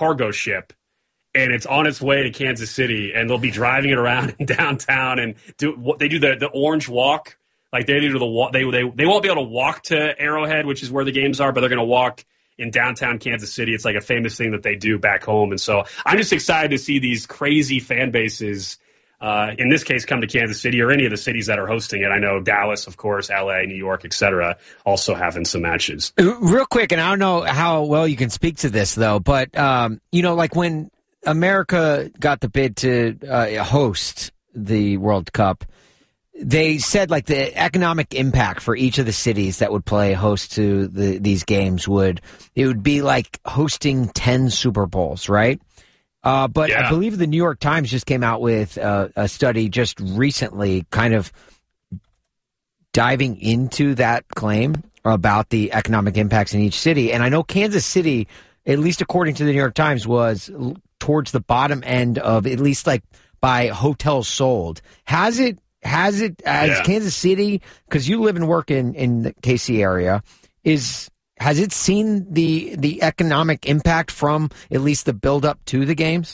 cargo ship, and it's on its way to Kansas City, and they'll be driving it around in downtown and they do the orange walk. Like they do the walk. They won't be able to walk to Arrowhead, which is where the games are, but they're going to walk in downtown Kansas City. It's like a famous thing that they do back home. And so I'm just excited to see these crazy fan bases, in this case, come to Kansas City or any of the cities that are hosting it. I know Dallas, of course, LA, New York, et cetera, also having some matches. Real quick, and I don't know how well you can speak to this, though, but, like when America got the bid to host the World Cup, they said like the economic impact for each of the cities that would play host to these games would be like hosting 10 Super Bowls, right? But yeah. I believe the New York Times just came out with a study just recently kind of diving into that claim about the economic impacts in each city. And I know Kansas City, at least according to the New York Times, was towards the bottom end of at least like by hotels sold. Has Kansas City, because you live and work in the KC area, has it seen the economic impact from at least the build up to the games?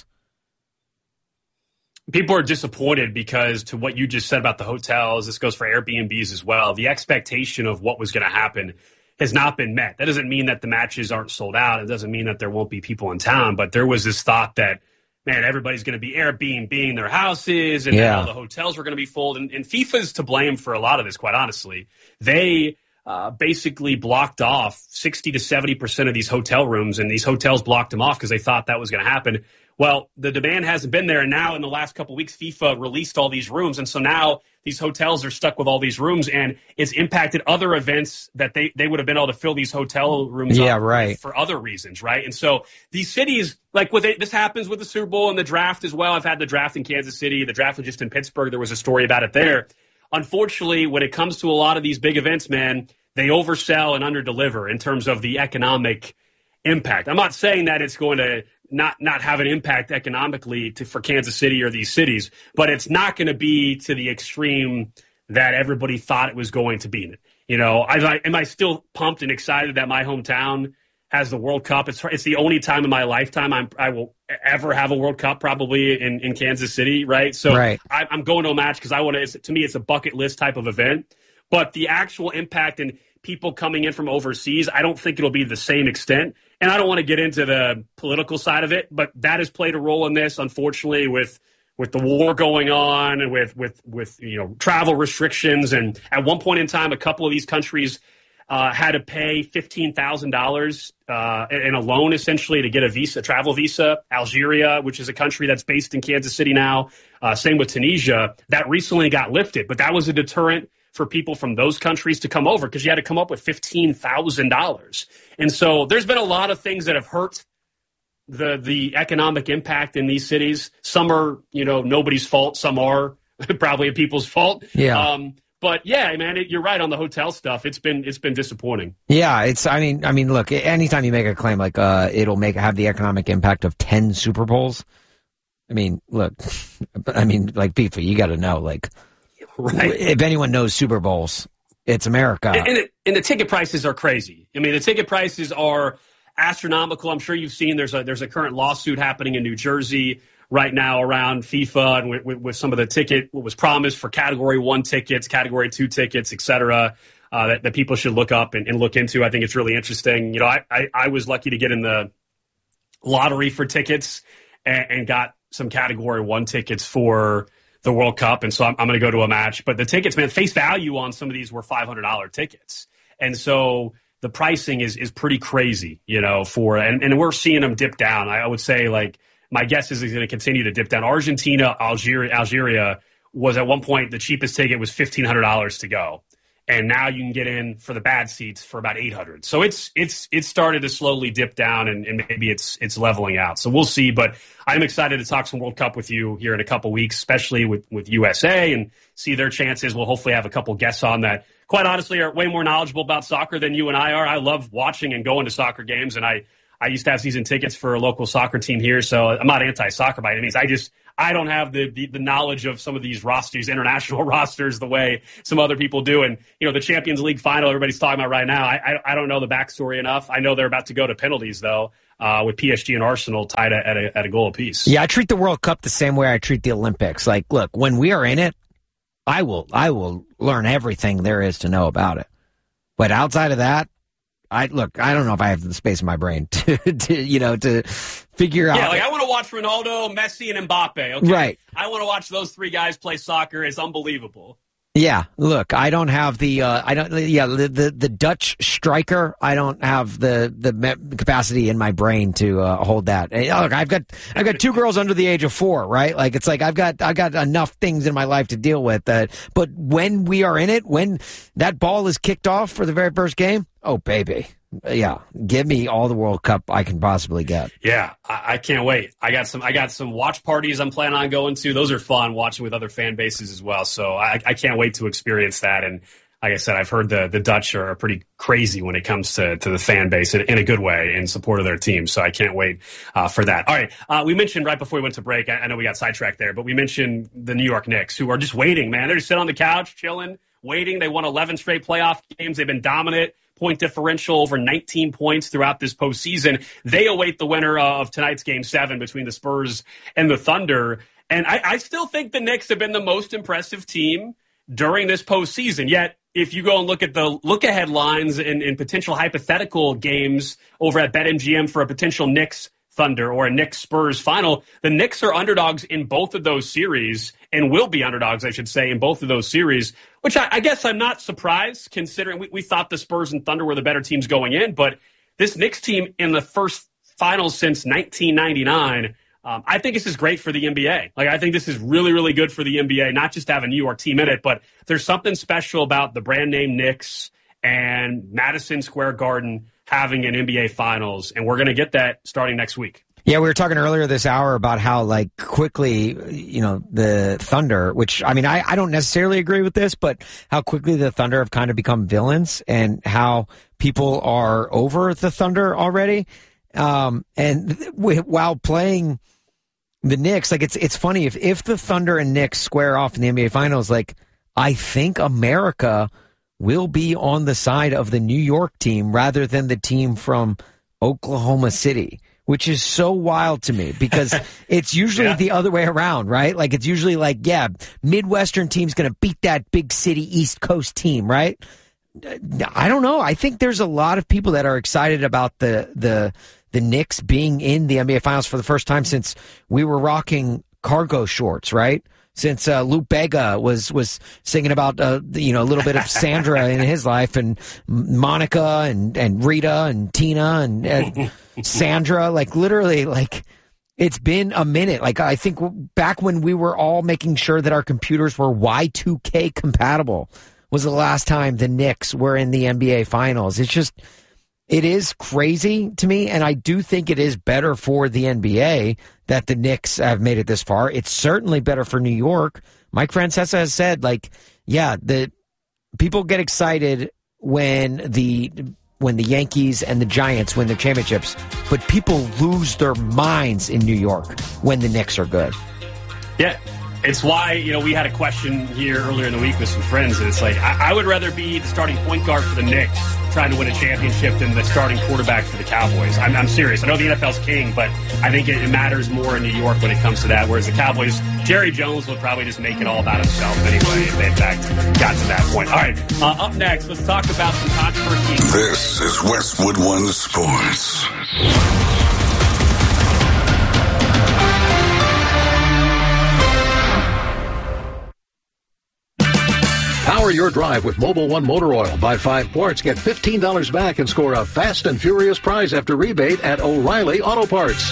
People are disappointed because, to what you just said about the hotels, this goes for Airbnbs as well, the expectation of what was going to happen has not been met. That doesn't mean that the matches aren't sold out. It doesn't mean that there won't be people in town, but there was this thought that, man, everybody's going to be Airbnb-ing their houses, and all the hotels were going to be full. And FIFA's to blame for a lot of this, quite honestly. They basically blocked off 60 to 70% of these hotel rooms, and these hotels blocked them off because they thought that was going to happen. Well, the demand hasn't been there, and now in the last couple of weeks, FIFA released all these rooms, and so now these hotels are stuck with all these rooms, and it's impacted other events that they would have been able to fill these hotel rooms up for other reasons, right? And so these cities, like this happens with the Super Bowl and the draft as well. I've had the draft in Kansas City. The draft was just in Pittsburgh. There was a story about it there. Unfortunately, when it comes to a lot of these big events, man, they oversell and underdeliver in terms of the economic impact. I'm not saying that it's going to not have an impact economically for Kansas City or these cities, but it's not going to be to the extreme that everybody thought it was going to be. You know, am I still pumped and excited that my hometown has the World Cup? It's the only time in my lifetime I will ever have a World Cup, probably in Kansas City, right? So I'm going to a match because I want to. To me, it's a bucket list type of event. But the actual impact and people coming in from overseas, I don't think it'll be the same extent. And I don't want to get into the political side of it, but that has played a role in this, unfortunately, with the war going on and with travel restrictions. And at one point in time, a couple of these countries had to pay $15,000 in a loan, essentially, to get a travel visa. Algeria, which is a country that's based in Kansas City now. Same with Tunisia. That recently got lifted, but that was a deterrent for people from those countries to come over because you had to come up with $15,000. And so there's been a lot of things that have hurt the economic impact in these cities. Some are, nobody's fault. Some are probably people's fault. Yeah. But yeah, man, you're right on the hotel stuff. It's been disappointing. Yeah, I mean, look, anytime you make a claim like it'll have the economic impact of 10 Super Bowls. I mean, look, like FIFA, you got to know, like, right. If anyone knows Super Bowls, it's America. And the ticket prices are crazy. I mean, the ticket prices are astronomical. I'm sure you've seen there's a current lawsuit happening in New Jersey right now around FIFA and with some of the what was promised for Category 1 tickets, Category 2 tickets, et cetera, that people should look up and look into. I think it's really interesting. I was lucky to get in the lottery for tickets and got some Category 1 tickets for the World Cup, and so I'm going to go to a match. But the tickets, man, face value on some of these were $500 tickets, and so the pricing is pretty crazy, and we're seeing them dip down. I would say, like, my guess is it's going to continue to dip down. Argentina, Algeria was at one point the cheapest ticket was $1,500 to go, and now you can get in for the bad seats for about $800. So it's started to slowly dip down, and maybe it's leveling out. So we'll see. But I'm excited to talk some World Cup with you here in a couple weeks, especially with USA, and see their chances. We'll hopefully have a couple guests on that, quite honestly, are way more knowledgeable about soccer than you and I are. I love watching and going to soccer games, and I used to have season tickets for a local soccer team here, so I'm not anti-soccer by any means. I don't have the knowledge of some of these rosters, international rosters, the way some other people do. And, the Champions League final everybody's talking about right now, I don't know the backstory enough. I know they're about to go to penalties, though. with PSG and Arsenal tied at a goal apiece. Yeah, I treat the World Cup the same way I treat the Olympics. Like, look, when we are in it, I will learn everything there is to know about it. But outside of that, I don't know if I have the space in my brain to figure out. Yeah, like I want to watch Ronaldo, Messi, and Mbappe. Okay? Right. I want to watch those three guys play soccer. It's unbelievable. Yeah, look, I don't have the Dutch striker. I don't have the capacity in my brain to hold that. And, look, I've got two girls under the age of 4, right? Like it's like I've got enough things in my life to deal with. But when we are in it, when that ball is kicked off for the very first game, oh baby. Yeah, give me all the World Cup I can possibly get. Yeah, I can't wait. I got some watch parties I'm planning on going to. Those are fun, watching with other fan bases as well. So I can't wait to experience that. And like I said, I've heard the Dutch are pretty crazy when it comes to the fan base in a good way in support of their team. So I can't wait for that. All right, we mentioned right before we went to break, I know we got sidetracked there, but we mentioned the New York Knicks, who are just waiting, man. They're just sitting on the couch, chilling, waiting. They won 11 straight playoff games. They've been dominant. Point differential over 19 points throughout this postseason. They await the winner of tonight's Game 7 between the Spurs and the Thunder. And I still think the Knicks have been the most impressive team during this postseason. Yet, if you go and look at the look-ahead lines and potential hypothetical games over at BetMGM for a potential Knicks Thunder or a Knicks Spurs final, the Knicks are underdogs in both of those series and will be underdogs, I should say, in both of those series, which I guess I'm not surprised considering we thought the Spurs and Thunder were the better teams going in. But this Knicks team in the first finals since 1999, I think this is great for the NBA. Like, I think this is really, really good for the NBA, not just to have a New York team in it, but there's something special about the brand name Knicks and Madison Square Garden having an NBA Finals, and we're going to get that starting next week. Yeah, we were talking earlier this hour about how, like, quickly, the Thunder, which, I mean, I don't necessarily agree with this, but how quickly the Thunder have kind of become villains and how people are over the Thunder already. And while playing the Knicks, like, it's funny, if the Thunder and Knicks square off in the NBA Finals, like, I think America will be on the side of the New York team rather than the team from Oklahoma City, which is so wild to me because it's usually the other way around, right? Like, it's usually like, yeah, Midwestern team's going to beat that big city East Coast team, right? I don't know. I think there's a lot of people that are excited about the Knicks being in the NBA Finals for the first time since we were rocking cargo shorts, right? Since Lou Bega was singing about a little bit of Sandra in his life, and Monica and Rita and Tina and Sandra, like, literally, like, it's been a minute. Like, I think back when we were all making sure that our computers were Y2K compatible was the last time the Knicks were in the NBA Finals. It is crazy to me, and I do think it is better for the NBA that the Knicks have made it this far. It's certainly better for New York. Mike Francesa has said, like, yeah, the people get excited when the Yankees and the Giants win their championships, but people lose their minds in New York when the Knicks are good. Yeah. It's why, we had a question here earlier in the week with some friends, and it's like, I would rather be the starting point guard for the Knicks trying to win a championship than the starting quarterback for the Cowboys. I'm serious. I know the NFL's king, but I think it matters more in New York when it comes to that, whereas the Cowboys, Jerry Jones would probably just make it all about himself anyway if they, in fact, got to that point. All right, up next, let's talk about some controversy. This is Westwood One Sports. Power your drive with Mobil 1 Motor Oil. Buy 5 quarts, get $15 back, and score a fast and furious prize after rebate at O'Reilly Auto Parts.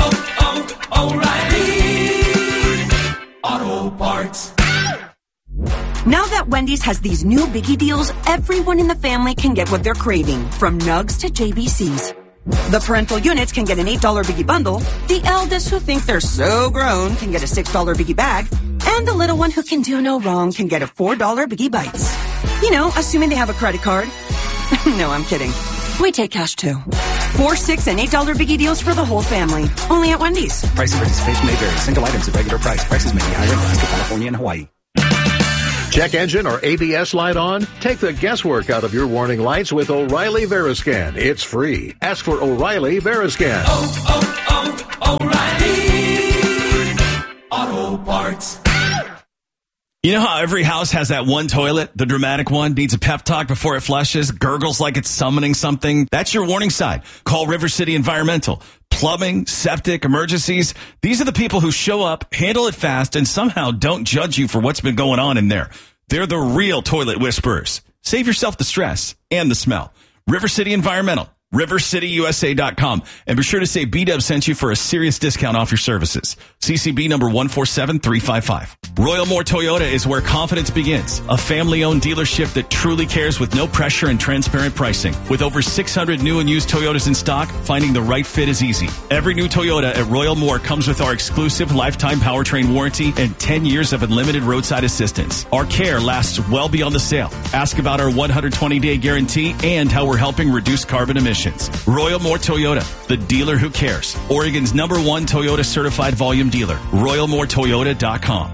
O'Reilly Auto Parts. Now that Wendy's has these new biggie deals, everyone in the family can get what they're craving, from nugs to JBCs. The parental units can get an $8 biggie bundle. The eldest who think they're so grown can get a $6 biggie bag. And the little one who can do no wrong can get a $4 biggie bites. Assuming they have a credit card. No, I'm kidding. We take cash too. $4, $6, and $8 biggie deals for the whole family. Only at Wendy's. Price and participation may vary. Single items at regular price. Prices may be higher in Alaska, California, and Hawaii. Check engine or ABS light on? Take the guesswork out of your warning lights with O'Reilly Veriscan. It's free. Ask for O'Reilly Veriscan. O'Reilly Auto Parts. You know how every house has that one toilet, the dramatic one, needs a pep talk before it flushes, gurgles like it's summoning something? That's your warning sign. Call River City Environmental. Plumbing, septic, emergencies. These are the people who show up, handle it fast, and somehow don't judge you for what's been going on in there. They're the real toilet whisperers. Save yourself the stress and the smell. River City Environmental. RiverCityUSA.com. And be sure to say B-Dub sent you for a serious discount off your services. CCB number 147355. Royal Moore Toyota is where confidence begins. A family-owned dealership that truly cares with no pressure and transparent pricing. With over 600 new and used Toyotas in stock, finding the right fit is easy. Every new Toyota at Royal Moore comes with our exclusive lifetime powertrain warranty and 10 years of unlimited roadside assistance. Our care lasts well beyond the sale. Ask about our 120-day guarantee and how we're helping reduce carbon emissions. Royal Moore Toyota, the dealer who cares. Oregon's #1 Toyota certified volume dealer. RoyalMooreToyota.com.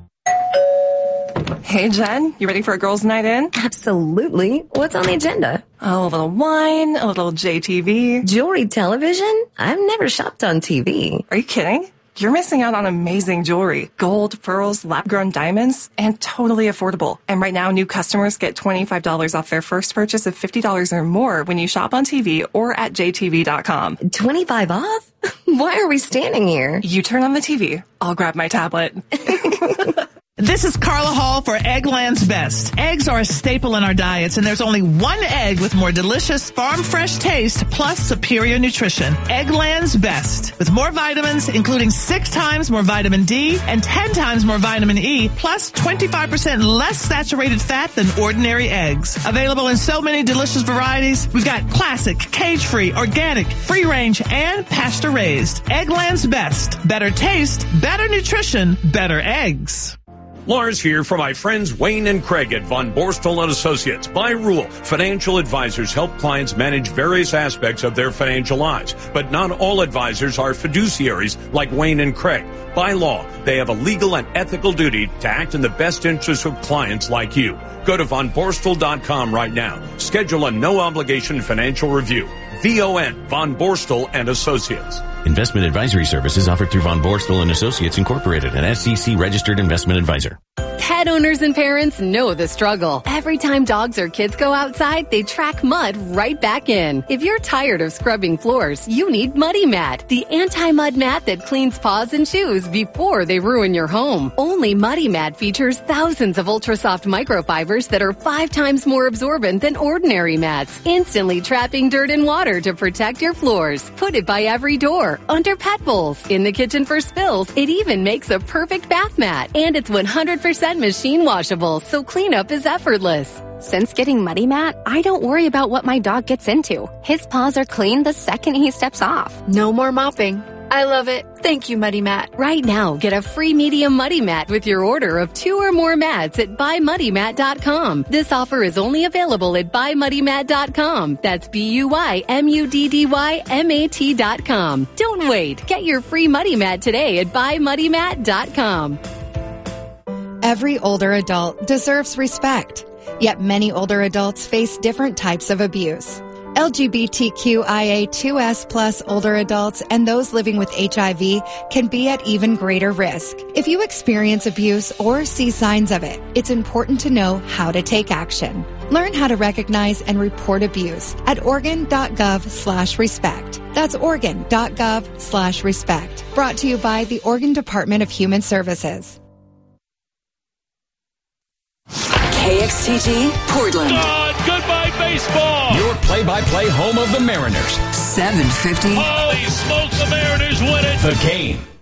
Hey, Jen, you ready for a girls' night in? Absolutely. What's on the agenda? Oh, a little wine, a little JTV. Jewelry television? I've never shopped on TV. Are you kidding? You're missing out on amazing jewelry, gold, pearls, lab-grown diamonds, and totally affordable. And right now, new customers get $25 off their first purchase of $50 or more when you shop on TV or at jtv.com. 25 off? Why are we standing here? You turn on the TV. I'll grab my tablet. This is Carla Hall for Eggland's Best. Eggs are a staple in our diets, and there's only one egg with more delicious, farm-fresh taste plus superior nutrition. Eggland's Best. With more vitamins, including 6 times more vitamin D and 10 times more vitamin E, plus 25% less saturated fat than ordinary eggs. Available in so many delicious varieties. We've got classic, cage-free, organic, free-range, and pasture-raised. Eggland's Best. Better taste, better nutrition, better eggs. Lars here for my friends Wayne and Craig at Von Borstel & Associates. By rule, financial advisors help clients manage various aspects of their financial lives. But not all advisors are fiduciaries like Wayne and Craig. By law, they have a legal and ethical duty to act in the best interest of clients like you. Go to vonborstel.com right now. Schedule a no-obligation financial review. VON, Von Borstel & Associates. Investment advisory services offered through Von Borstel & Associates Incorporated, an SEC-registered investment advisor. Pet owners and parents know the struggle. Every time dogs or kids go outside, they track mud right back in. If you're tired of scrubbing floors, you need Muddy Mat, the anti-mud mat that cleans paws and shoes before they ruin your home. Only Muddy Mat features thousands of ultra-soft microfibers that are 5 times more absorbent than ordinary mats, instantly trapping dirt and water to protect your floors. Put it by every door, under pet bowls, in the kitchen for spills. It even makes a perfect bath mat. And it's 100% machine washable, so cleanup is effortless. Since getting Muddy Mat, I don't worry about what my dog gets into. His paws are clean the second he steps off. No more mopping. I love it. Thank you, Muddy Mat. Right now, get a free medium Muddy Mat with your order of 2 or more mats at buymuddymat.com. This offer is only available at buymuddymat.com. That's BUYMUDDYMAT.com. Don't wait. Get your free Muddy Mat today at buymuddymat.com. Every older adult deserves respect, yet many older adults face different types of abuse. LGBTQIA2S+ older adults and those living with HIV can be at even greater risk. If you experience abuse or see signs of it, it's important to know how to take action. Learn how to recognize and report abuse at Oregon.gov/respect. That's Oregon.gov/respect. Brought to you by the Oregon Department of Human Services. KXTG, Portland. Goodbye, baseball. Your play-by-play home of the Mariners. 750. Holy smokes, the Mariners win it. The Game.